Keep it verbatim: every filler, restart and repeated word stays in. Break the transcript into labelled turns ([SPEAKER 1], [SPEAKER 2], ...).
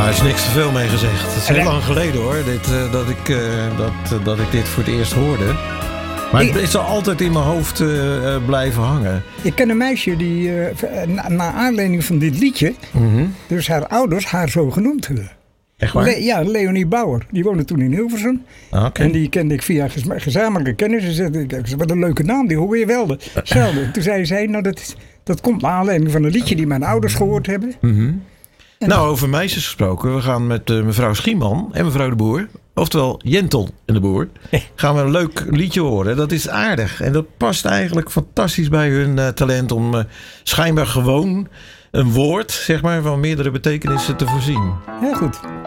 [SPEAKER 1] Nou, er is niks te veel mee gezegd. Het is heel
[SPEAKER 2] En,
[SPEAKER 1] lang geleden hoor, dit, uh, dat, ik, uh, dat, uh, dat ik dit voor het eerst hoorde. Maar het is al altijd in mijn hoofd uh, uh, blijven hangen.
[SPEAKER 2] Ik ken een meisje die, uh, na, naar aanleiding van dit liedje, mm-hmm. dus haar ouders haar zo genoemd hebben.
[SPEAKER 1] Echt waar?
[SPEAKER 2] Le- ja, Leonie Bauer. Die woonde toen in Hilversum.
[SPEAKER 1] Ah, okay.
[SPEAKER 2] En die kende ik via gez- gezamenlijke kennis. Ze zei, wat een leuke naam, die hoor je wel. Zelden. Toen zei zij, nou dat, dat komt naar aanleiding van een liedje die mijn ouders gehoord hebben.
[SPEAKER 1] Mm-hmm. Nou, over meisjes gesproken. We gaan met uh, mevrouw Schieman en mevrouw de Boer, oftewel Jentel en de Boer, gaan we een leuk liedje horen. Dat is aardig. En dat past eigenlijk fantastisch bij hun uh, talent om uh, schijnbaar gewoon een woord, zeg maar, van meerdere betekenissen te voorzien.
[SPEAKER 2] Heel goed.